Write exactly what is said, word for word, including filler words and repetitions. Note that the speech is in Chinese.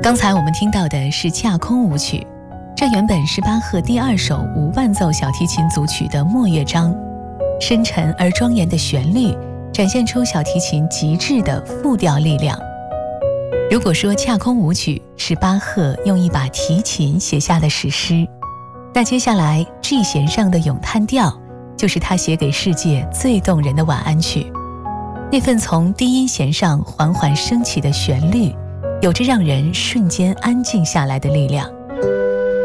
刚才我们听到的是恰空舞曲，这原本是巴赫第二首无伴奏小提琴组曲的末乐章，深沉而庄严的旋律展现出小提琴极致的复调力量。如果说恰空舞曲是巴赫用一把提琴写下的史诗，那接下来 G 弦上的咏叹调就是他写给世界最动人的晚安曲。那份从低音弦上缓缓升起的旋律，有着让人瞬间安静下来的力量。